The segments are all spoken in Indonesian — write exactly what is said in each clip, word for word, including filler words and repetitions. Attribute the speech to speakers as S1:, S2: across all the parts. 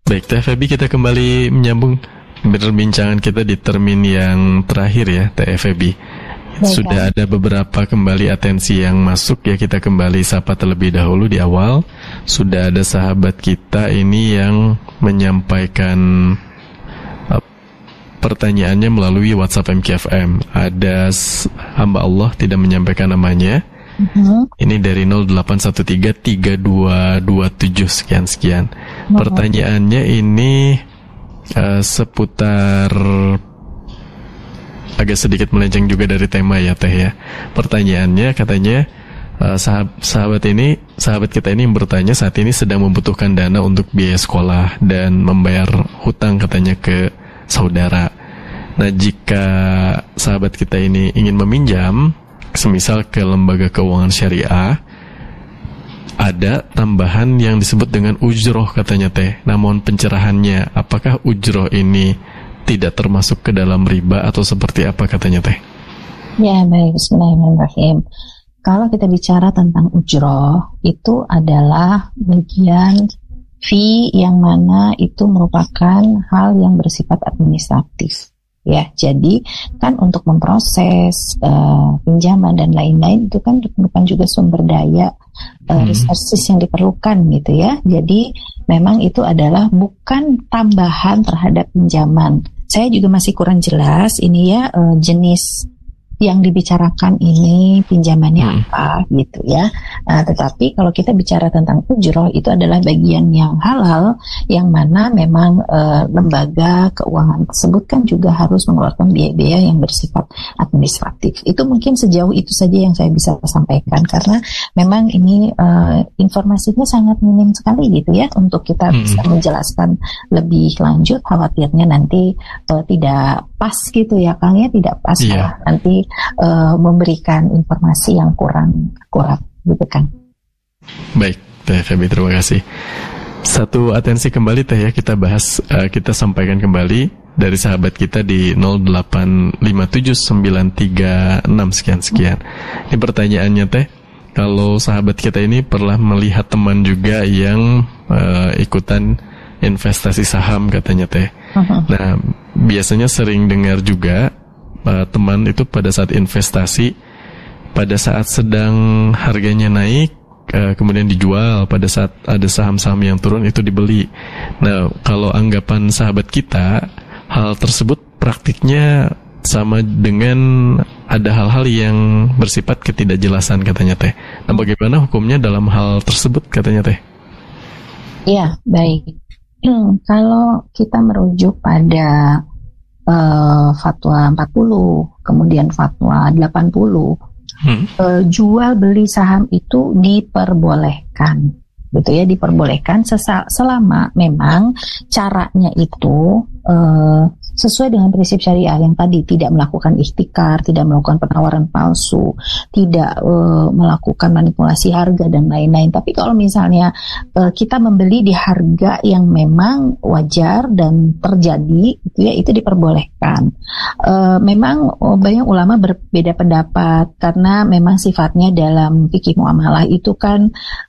S1: Baik, Teh Febi, kita kembali menyambung perbincangan kita di termin yang terakhir ya, Teh Febi. Sudah ada beberapa kembali atensi yang masuk ya, kita kembali sapa terlebih dahulu di awal. Sudah ada sahabat kita ini yang menyampaikan uh, pertanyaannya melalui WhatsApp M K F M. Ada hamba Allah tidak menyampaikan namanya. Uh-huh. Ini dari nol delapan satu tiga tiga dua dua tujuh sekian-sekian. Uh-huh. Pertanyaannya ini uh, seputar, agak sedikit melenceng juga dari tema ya Teh ya. Pertanyaannya katanya uh, sahab, sahabat ini, sahabat kita ini bertanya saat ini sedang membutuhkan dana untuk biaya sekolah dan membayar hutang katanya ke saudara. Nah, jika sahabat kita ini ingin meminjam, semisal ke lembaga keuangan syariah, ada tambahan yang disebut dengan ujroh katanya Teh. Namun pencerahannya, apakah ujroh ini tidak termasuk ke dalam riba atau seperti apa katanya Teh?
S2: Ya, baik, bismillahirrahmanirrahim. Kalau kita bicara tentang ujroh, itu adalah bagian fee yang mana itu merupakan hal yang bersifat administratif. Ya, jadi kan untuk memproses uh, pinjaman dan lain-lain itu kan merupakan juga sumber daya uh, hmm. resources yang diperlukan gitu ya. Jadi memang itu adalah bukan tambahan terhadap pinjaman. Saya juga masih kurang jelas ini ya uh, jenis yang dibicarakan ini pinjamannya hmm. apa gitu ya. Uh, tetapi kalau kita bicara tentang ujroh, itu adalah bagian yang halal yang mana memang uh, lembaga keuangan tersebut kan juga harus mengeluarkan biaya-biaya yang bersifat administratif. Itu mungkin sejauh itu saja yang saya bisa sampaikan, karena memang ini uh, informasinya sangat minim sekali gitu ya untuk kita hmm. bisa menjelaskan lebih lanjut. Khawatirnya nanti uh, tidak pas gitu ya Kang ya, tidak pas yeah. nanti Uh, memberikan informasi yang kurang kurang gitu kan.
S1: Baik, Teh Febi, terima kasih. Satu atensi kembali Teh ya, kita bahas, uh, kita sampaikan kembali dari sahabat kita di nol delapan lima tujuh sembilan tiga enam sekian-sekian. Ini pertanyaannya Teh, kalau sahabat kita ini pernah melihat teman juga yang uh, ikutan investasi saham katanya Teh. Uh-huh. Nah, biasanya sering dengar juga Uh, teman itu pada saat investasi, pada saat sedang harganya naik, uh, kemudian dijual, pada saat ada saham-saham yang turun itu dibeli. Nah, kalau anggapan sahabat kita, hal tersebut praktiknya sama dengan ada hal-hal yang bersifat ketidakjelasan katanya Teh. Nah, bagaimana hukumnya dalam hal tersebut katanya Teh?
S2: Iya, baik. Hmm, kalau kita merujuk pada Uh, fatwa empat puluh, kemudian fatwa delapan puluh, hmm. uh, jual beli saham itu diperbolehkan, gitu ya, diperbolehkan sesa- selama memang caranya itu uh, sesuai dengan prinsip syariah yang tadi, tidak melakukan ikhtikar, tidak melakukan penawaran palsu, tidak uh, melakukan manipulasi harga dan lain-lain. Tapi kalau misalnya uh, kita membeli di harga yang memang wajar dan terjadi, itu ya, itu diperbolehkan. Uh, memang uh, banyak ulama berbeda pendapat karena memang sifatnya dalam fikih muamalah itu kan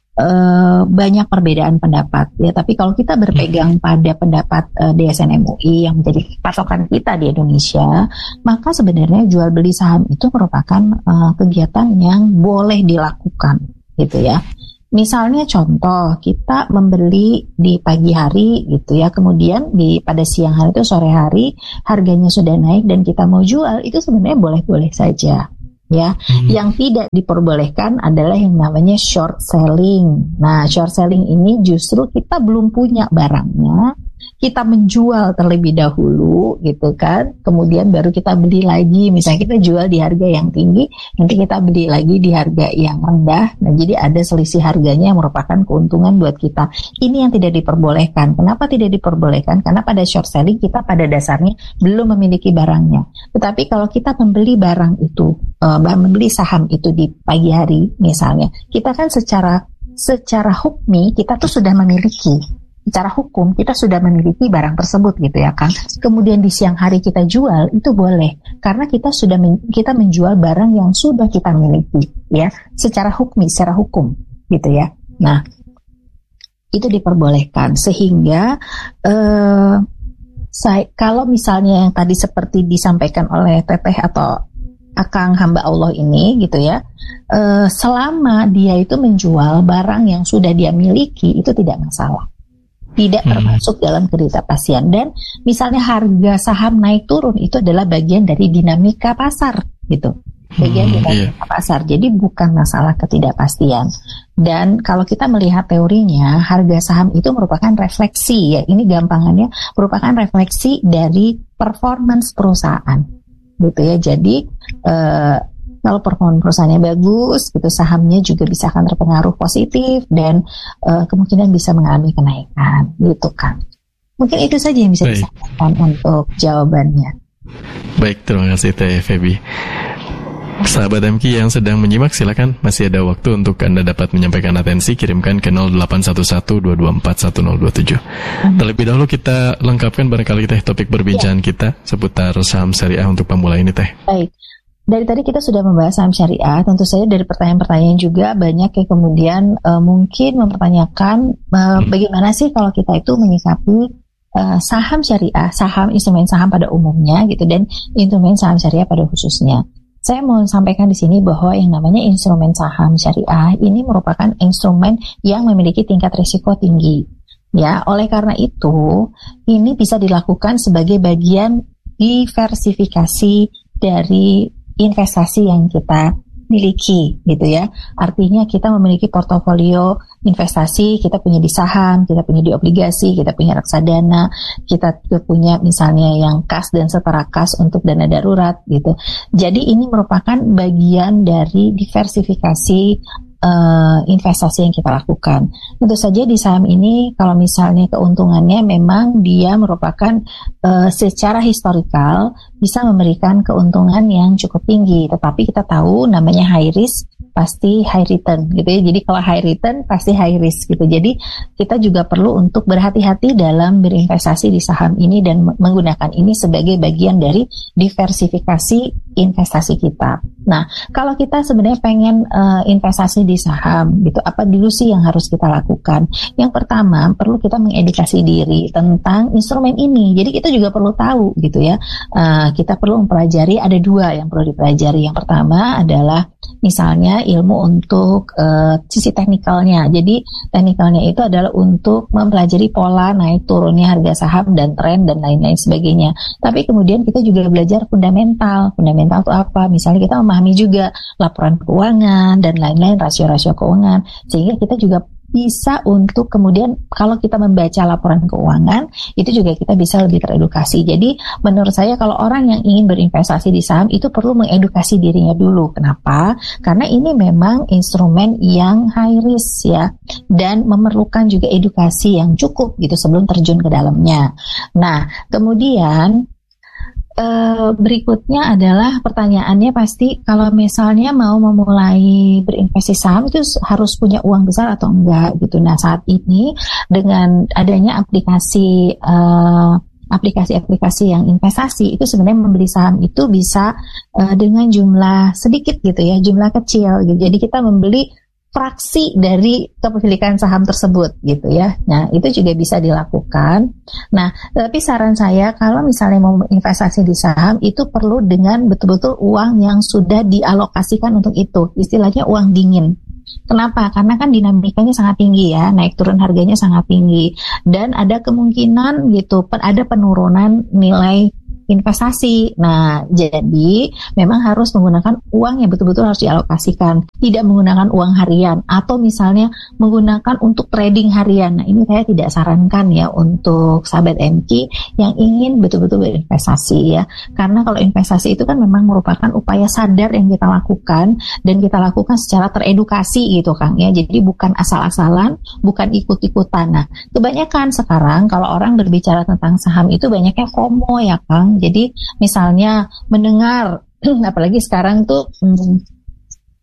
S2: Uh, banyak perbedaan pendapat ya, tapi kalau kita berpegang pada pendapat uh, D S N M U I yang menjadi patokan kita di Indonesia, maka sebenarnya jual beli saham itu merupakan uh, kegiatan yang boleh dilakukan gitu ya. Misalnya contoh, kita membeli di pagi hari gitu ya, kemudian di pada siang hari itu sore hari harganya sudah naik dan kita mau jual, itu sebenarnya boleh-boleh saja. Ya, hmm. yang tidak diperbolehkan adalah yang namanya short selling. Nah, short selling ini justru kita belum punya barangnya, kita menjual terlebih dahulu gitu kan, kemudian baru kita beli lagi. Misalnya kita jual di harga yang tinggi, nanti kita beli lagi di harga yang rendah. Nah, jadi ada selisih harganya yang merupakan keuntungan buat kita. Ini yang tidak diperbolehkan. Kenapa tidak diperbolehkan? Karena pada short selling kita pada dasarnya belum memiliki barangnya. Tetapi kalau kita membeli barang itu, uh, membeli saham itu di pagi hari misalnya, kita kan secara secara hukmi kita tuh sudah memiliki. Secara hukum kita sudah memiliki barang tersebut gitu ya kan. Kemudian di siang hari kita jual, itu boleh karena kita sudah men, kita menjual barang yang sudah kita miliki ya, secara hukmi, secara hukum gitu ya. Nah, itu diperbolehkan sehingga eh, saya, kalau misalnya yang tadi seperti disampaikan oleh teteh atau akang hamba Allah ini gitu ya, eh, selama dia itu menjual barang yang sudah dia miliki itu tidak masalah, tidak termasuk hmm. dalam ketidakpastian. Dan misalnya harga saham naik turun itu adalah bagian dari dinamika pasar gitu, bagian hmm, dinamika iya. pasar. Jadi bukan masalah ketidakpastian. Dan kalau kita melihat teorinya, harga saham itu merupakan refleksi ya, ini gampangannya merupakan refleksi dari performance perusahaan gitu ya. Jadi eh, kalau performa perusahaannya bagus, gitu sahamnya juga bisa akan terpengaruh positif dan uh, kemungkinan bisa mengalami kenaikan, gitu kan. Mungkin itu saja yang bisa Baik. disampaikan untuk jawabannya.
S1: Baik, terima kasih Teh Feby. Sahabat M K yang sedang menyimak, silakan masih ada waktu untuk Anda dapat menyampaikan atensi, kirimkan ke nol delapan satu satu dua dua empat satu nol dua tujuh. Hmm. Terlebih dahulu kita lengkapkan barangkali Teh topik perbincangan ya. kita seputar saham syariah untuk pemula ini Teh.
S2: Baik. Dari tadi kita sudah membahas saham syariah, tentu saja dari pertanyaan-pertanyaan juga banyak yang kemudian uh, mungkin mempertanyakan uh, hmm. bagaimana sih kalau kita itu menyikapi uh, saham syariah, saham instrumen saham pada umumnya gitu dan instrumen saham syariah pada khususnya. Saya mau sampaikan di sini bahwa yang namanya instrumen saham syariah ini merupakan instrumen yang memiliki tingkat risiko tinggi. Ya, oleh karena itu ini bisa dilakukan sebagai bagian diversifikasi dari investasi yang kita miliki gitu ya. Artinya kita memiliki portofolio investasi, kita punya di saham, kita punya di obligasi, kita punya reksadana, kita punya misalnya yang kas dan setara kas untuk dana darurat gitu. Jadi ini merupakan bagian dari diversifikasi Uh, investasi yang kita lakukan. Tentu saja di saham ini kalau misalnya keuntungannya memang dia merupakan uh, secara historikal bisa memberikan keuntungan yang cukup tinggi, tetapi kita tahu namanya high risk pasti high return gitu ya. Jadi kalau high return pasti high risk gitu. Jadi kita juga perlu untuk berhati-hati dalam berinvestasi di saham ini dan menggunakan ini sebagai bagian dari diversifikasi investasi kita. Nah, kalau kita sebenarnya pengen uh, investasi di saham gitu, apa dulu sih yang harus kita lakukan? Yang pertama, perlu kita mengedukasi diri tentang instrumen ini. Jadi kita juga perlu tahu gitu ya. Uh, kita perlu mempelajari, ada dua yang perlu dipelajari. Yang pertama adalah misalnya ilmu untuk uh, sisi teknikalnya. Jadi teknikalnya itu adalah untuk mempelajari pola naik turunnya harga saham dan tren dan lain-lain sebagainya. Tapi kemudian kita juga belajar fundamental. Fundamental itu apa? Misalnya kita memahami juga laporan keuangan dan lain-lain, rasio-rasio keuangan, sehingga kita juga bisa untuk kemudian kalau kita membaca laporan keuangan itu juga kita bisa lebih teredukasi. Jadi menurut saya kalau orang yang ingin berinvestasi di saham itu perlu mengedukasi dirinya dulu. Kenapa? Karena ini memang instrumen yang high risk ya, dan memerlukan juga edukasi yang cukup gitu sebelum terjun ke dalamnya. Nah, kemudian Uh, berikutnya adalah pertanyaannya pasti kalau misalnya mau memulai berinvestasi saham itu harus punya uang besar atau enggak gitu. Nah saat ini dengan adanya aplikasi uh, aplikasi-aplikasi yang investasi itu sebenarnya membeli saham itu bisa uh, dengan jumlah sedikit gitu ya, jumlah kecil gitu. Jadi kita membeli fraksi dari kepemilikan saham tersebut gitu ya. Nah itu juga bisa dilakukan. Nah tapi saran saya kalau misalnya mau investasi di saham itu perlu dengan betul-betul uang yang sudah dialokasikan untuk itu. Istilahnya uang dingin. Kenapa? Karena kan dinamikanya sangat tinggi ya, naik turun harganya sangat tinggi dan ada kemungkinan gitu ada penurunan nilai investasi. Nah, jadi memang harus menggunakan uang yang betul-betul harus dialokasikan. Tidak menggunakan uang harian atau misalnya menggunakan untuk trading harian. Nah, ini saya tidak sarankan ya untuk sahabat M K yang ingin betul-betul berinvestasi ya. Karena kalau investasi itu kan memang merupakan upaya sadar yang kita lakukan dan kita lakukan secara teredukasi gitu Kang ya. Jadi bukan asal-asalan, bukan ikut-ikutan. Nah, kebanyakan sekarang kalau orang berbicara tentang saham itu banyaknya FOMO ya Kang. Jadi misalnya mendengar, apalagi sekarang tuh hmm,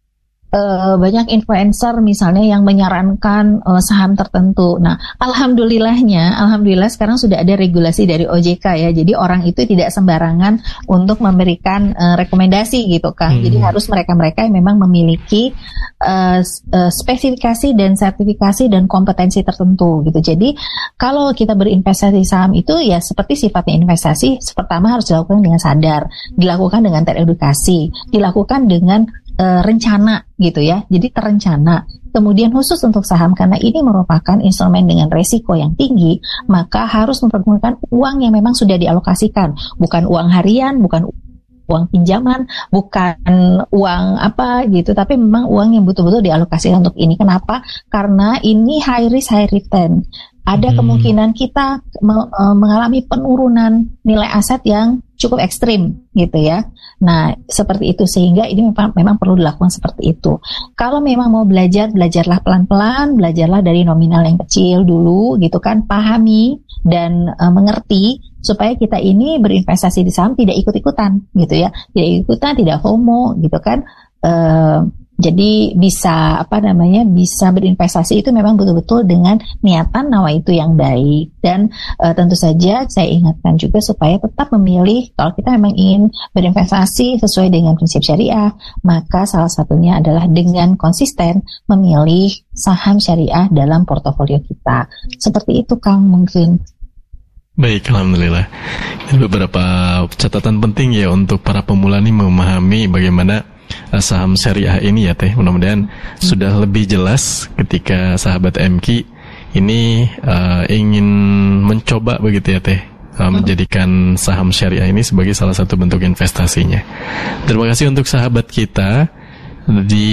S2: Uh, banyak influencer misalnya yang menyarankan uh, saham tertentu. Nah, alhamdulillahnya, alhamdulillah sekarang sudah ada regulasi dari O J K ya. Jadi orang itu tidak sembarangan untuk memberikan uh, rekomendasi gitu kan. Hmm. Jadi harus mereka-mereka yang memang memiliki uh, uh, spesifikasi dan sertifikasi dan kompetensi tertentu gitu. Jadi kalau kita berinvestasi saham itu ya seperti sifatnya investasi, pertama harus dilakukan dengan sadar, dilakukan dengan teredukasi, dilakukan dengan Uh, rencana gitu ya, jadi terencana. Kemudian khusus untuk saham, karena ini merupakan instrumen dengan resiko yang tinggi, maka harus mempergunakan uang yang memang sudah dialokasikan, bukan uang harian, bukan uang pinjaman, bukan uang apa gitu, tapi memang uang yang betul-betul dialokasikan untuk ini. Kenapa? Karena ini high risk high return. Ada hmm. kemungkinan kita me- mengalami penurunan nilai aset yang cukup ekstrim gitu ya. Nah, seperti itu, sehingga ini memang, memang perlu dilakukan seperti itu. Kalau memang mau belajar, belajarlah pelan-pelan, belajarlah dari nominal yang kecil dulu gitu kan, pahami dan uh, mengerti supaya kita ini berinvestasi di saham tidak ikut-ikutan gitu ya. Tidak ikutan, tidak FOMO gitu kan. Uh, Jadi bisa apa namanya bisa berinvestasi itu memang betul-betul dengan niatan nawaitu yang baik. Dan e, tentu saja saya ingatkan juga supaya tetap memilih, kalau kita memang ingin berinvestasi sesuai dengan prinsip syariah, maka salah satunya adalah dengan konsisten memilih saham syariah dalam portofolio kita. Seperti itu Kang mungkin.
S1: Baik, alhamdulillah. Ini beberapa catatan penting ya untuk para pemula nih memahami bagaimana saham syariah ini ya Teh. Mudah-mudahan hmm. sudah lebih jelas ketika sahabat M Q ini uh, ingin mencoba begitu ya Teh, uh, menjadikan saham syariah ini sebagai salah satu bentuk investasinya. Terima kasih untuk sahabat kita di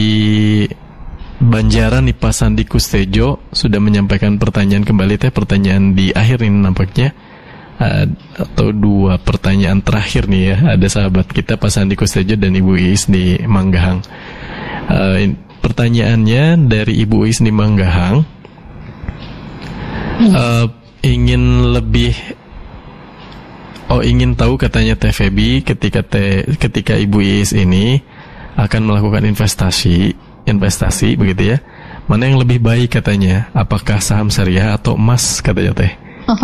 S1: Banjaran Nipa Sandi Kustejo sudah menyampaikan pertanyaan kembali Teh. Pertanyaan di akhir ini nampaknya Uh, atau dua pertanyaan terakhir nih ya. Ada sahabat kita Pak Sandi Kustejo dan Ibu Iis di Manggahang. uh, in, Pertanyaannya dari Ibu Iis di Manggahang, uh, ingin lebih Oh ingin tahu katanya Teh Febi, ketika te, ketika Ibu Iis ini akan melakukan investasi Investasi begitu ya, mana yang lebih baik katanya, apakah saham syariah atau emas katanya Teh.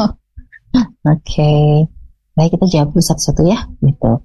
S2: Oke, okay. Baik, kita jawab dulu satu-satu ya, gitu.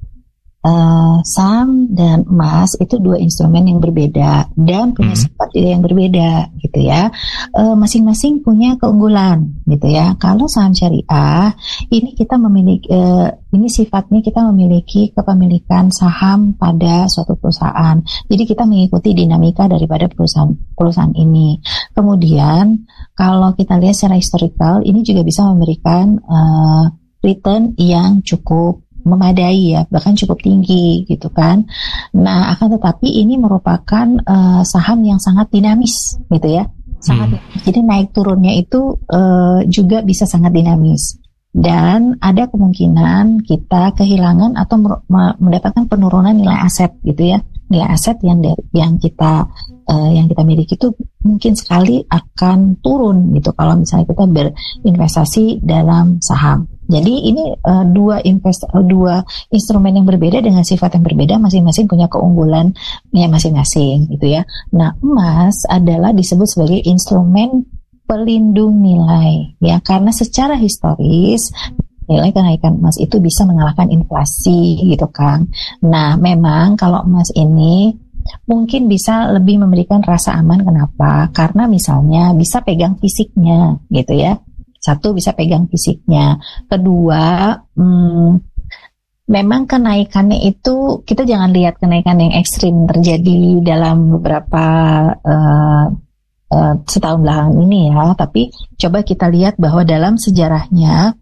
S2: Uh, saham dan emas itu dua instrumen yang berbeda dan punya hmm. sifat yang berbeda, gitu ya. Uh, masing-masing punya keunggulan, gitu ya. Kalau saham syariah, ini kita memiliki, uh, ini sifatnya kita memiliki kepemilikan saham pada suatu perusahaan. Jadi kita mengikuti dinamika daripada perusahaan perusahaan ini. Kemudian kalau kita lihat secara historical, ini juga bisa memberikan uh, return yang cukup memadai ya, bahkan cukup tinggi gitu kan. Nah, akan tetapi ini merupakan uh, saham yang sangat dinamis gitu ya. Sangat hmm. Jadi naik turunnya itu uh, juga bisa sangat dinamis. Dan ada kemungkinan kita kehilangan atau mendapatkan penurunan nilai aset gitu ya. Nilai aset yang dari, yang kita uh, yang kita miliki itu mungkin sekali akan turun gitu kalau misalnya kita berinvestasi dalam saham. Jadi ini uh, dua invest uh, dua instrumen yang berbeda dengan sifat yang berbeda, masing-masing punya keunggulannya masing-masing gitu ya. Nah, emas adalah disebut sebagai instrumen pelindung nilai ya, karena secara historis nilai kenaikan emas itu bisa mengalahkan inflasi gitu kan. Nah, memang kalau emas ini mungkin bisa lebih memberikan rasa aman. Kenapa? Karena misalnya bisa pegang fisiknya gitu ya. Satu, bisa pegang fisiknya. Kedua, hmm, memang kenaikannya itu kita jangan lihat kenaikan yang ekstrim terjadi dalam beberapa uh, uh, setahun belakangan ini ya. Tapi coba kita lihat bahwa dalam sejarahnya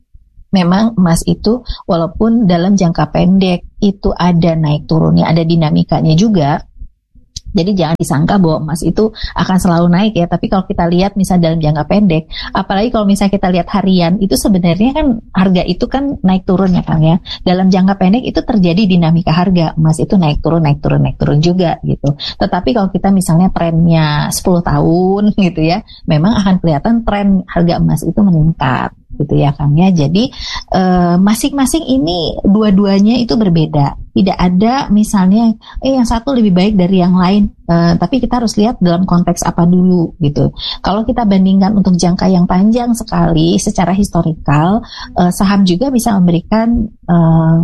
S2: memang emas itu walaupun dalam jangka pendek itu ada naik turunnya, ada dinamikanya juga. Jadi jangan disangka bahwa emas itu akan selalu naik ya. Tapi kalau kita lihat misalnya dalam jangka pendek, apalagi kalau misalnya kita lihat harian, itu sebenarnya kan harga itu kan naik turun ya Kang ya. Dalam jangka pendek itu terjadi dinamika harga. Emas itu naik turun, naik turun, naik turun juga gitu. Tetapi kalau kita misalnya trennya sepuluh tahun gitu ya, memang akan kelihatan tren harga emas itu meningkat gitu ya Kang ya. Jadi e, masing-masing ini dua-duanya itu berbeda. Tidak ada misalnya eh yang satu lebih baik dari yang lain, uh, tapi kita harus lihat dalam konteks apa dulu gitu. Kalau kita bandingkan untuk jangka yang panjang sekali secara historikal, uh, saham juga bisa memberikan uh,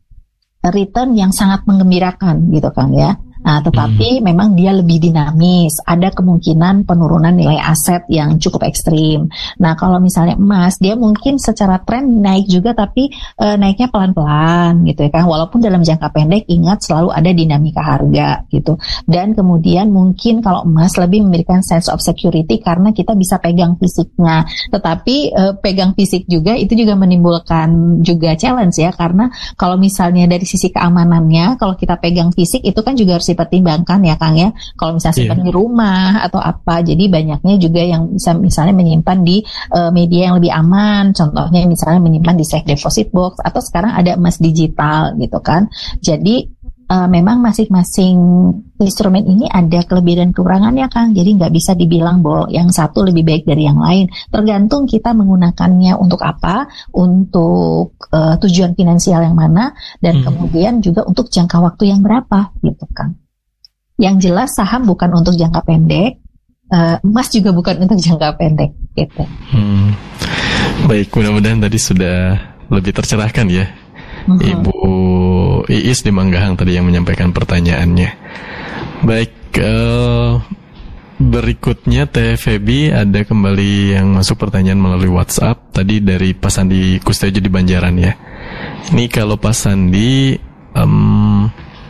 S2: return yang sangat menggembirakan gitu kan ya. Nah, tetapi hmm. memang dia lebih dinamis, ada kemungkinan penurunan nilai aset yang cukup ekstrim. Nah, kalau misalnya emas, dia mungkin secara tren naik juga, tapi e, naiknya pelan-pelan gitu ya kan. Walaupun dalam jangka pendek, ingat selalu ada dinamika harga gitu. Dan kemudian mungkin kalau emas lebih memberikan sense of security karena kita bisa pegang fisiknya. Tetapi e, pegang fisik juga itu juga menimbulkan juga challenge ya, karena kalau misalnya dari sisi keamanannya, kalau kita pegang fisik itu kan juga harus dipertimbangkan ya Kang ya. Kalau misalnya simpan yeah. di rumah atau apa, jadi banyaknya juga yang bisa misalnya menyimpan di uh, media yang lebih aman. Contohnya misalnya menyimpan di safe deposit box atau sekarang ada emas digital gitu kan. Jadi uh, memang masing-masing instrumen ini ada kelebihan dan kekurangannya Kang. Jadi nggak bisa dibilang bahwa yang satu lebih baik dari yang lain. Tergantung kita menggunakannya untuk apa, untuk uh, tujuan finansial yang mana, dan hmm. kemudian juga untuk jangka waktu yang berapa gitu Kang. Yang jelas saham bukan untuk jangka pendek, uh, emas juga bukan untuk jangka pendek gitu. Hmm.
S1: Baik, mudah-mudahan tadi sudah lebih tercerahkan ya. Uh-huh. Ibu Iis di Manggahang tadi yang menyampaikan pertanyaannya. Baik, uh, berikutnya Teh Feby ada kembali yang masuk pertanyaan melalui WhatsApp tadi dari Pak Sandi Kustejo di Banjaran ya. Ini kalau Pak Sandi, um,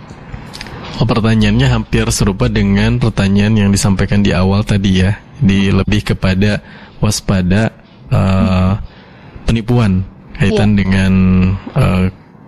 S1: oh, pertanyaannya hampir serupa dengan pertanyaan yang disampaikan di awal tadi ya, di lebih kepada waspada uh, penipuan kaitan yeah. dengan uh,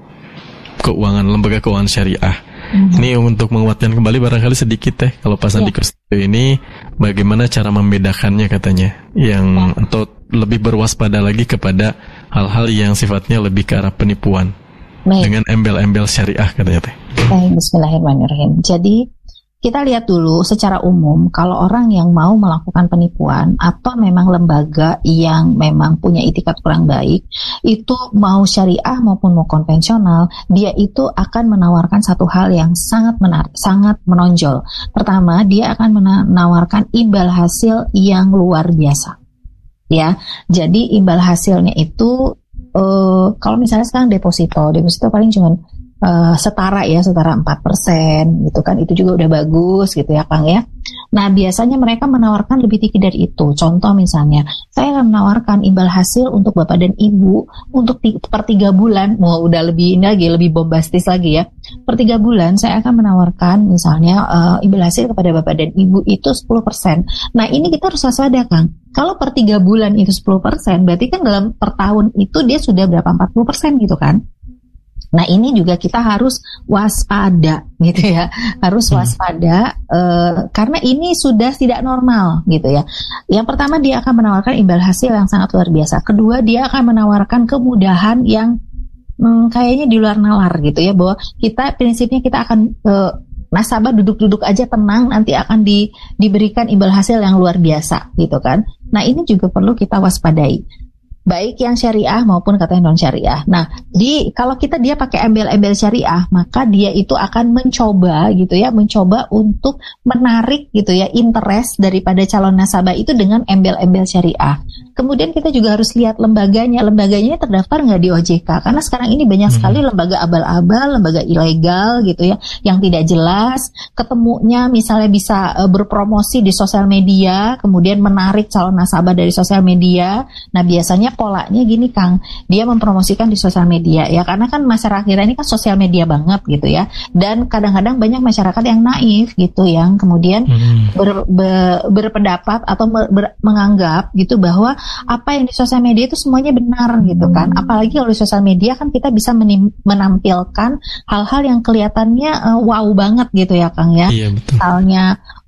S1: keuangan, lembaga keuangan syariah. Mm-hmm. Ini untuk menguatkan kembali barangkali sedikit teh, kalau Pak Sandi yeah. ini bagaimana cara membedakannya katanya, yang yeah. atau lebih berwaspada lagi kepada hal-hal yang sifatnya lebih ke arah penipuan. Baik. Dengan embel-embel syariah katanya teh.
S2: Baik, bismillahirrahmanirrahim. Jadi kita lihat dulu secara umum kalau orang yang mau melakukan penipuan atau memang lembaga yang memang punya itikat kurang baik, itu mau syariah maupun mau konvensional, dia itu akan menawarkan satu hal yang sangat menarik, sangat menonjol. Pertama, dia akan menawarkan imbal hasil yang luar biasa. Ya, jadi imbal hasilnya itu uh, kalau misalnya sekarang deposito, deposito paling cuma Uh, setara ya, setara empat persen gitu kan, itu juga udah bagus gitu ya Kang ya. Nah biasanya mereka menawarkan lebih tinggi dari itu. Contoh misalnya, saya akan menawarkan imbal hasil untuk Bapak dan Ibu untuk t- per tiga bulan, mau udah lebih ini lagi, lebih bombastis lagi ya. Per tiga bulan saya akan menawarkan misalnya uh, imbal hasil kepada Bapak dan Ibu itu sepuluh persen. Nah ini kita harus waspada Kang. Kalau per tiga bulan itu sepuluh persen, berarti kan dalam per tahun itu dia sudah berapa, empat puluh persen gitu kan. Nah ini juga kita harus waspada gitu ya, harus waspada uh, karena ini sudah tidak normal gitu ya. Yang pertama dia akan menawarkan imbal hasil yang sangat luar biasa. Kedua dia akan menawarkan kemudahan yang hmm, kayaknya di luar nalar gitu ya, bahwa kita prinsipnya kita akan uh, nasabah duduk-duduk aja tenang, nanti akan di, diberikan imbal hasil yang luar biasa gitu kan. Nah ini juga perlu kita waspadai, baik yang syariah maupun katanya non syariah. Nah, di kalau kita dia pakai embel-embel syariah, maka dia itu akan mencoba gitu ya, mencoba untuk menarik gitu ya interest daripada calon nasabah itu dengan embel-embel syariah. Kemudian kita juga harus lihat lembaganya, lembaganya terdaftar nggak di O J K? Karena sekarang ini banyak hmm. sekali lembaga abal-abal, lembaga ilegal gitu ya, yang tidak jelas. Ketemunya misalnya bisa uh, berpromosi di sosial media, kemudian menarik calon nasabah dari sosial media. Nah biasanya polanya gini Kang, dia mempromosikan di sosial media ya, karena kan masyarakat kita ini kan sosial media banget gitu ya, dan kadang-kadang banyak masyarakat yang naif gitu, yang kemudian hmm. ber, ber, berpendapat atau ber, menganggap gitu bahwa apa yang di sosial media itu semuanya benar gitu kan. Apalagi kalau di sosial media kan kita bisa menim, menampilkan hal-hal yang kelihatannya uh, wow banget gitu ya Kang ya. Iya, betul. Misalnya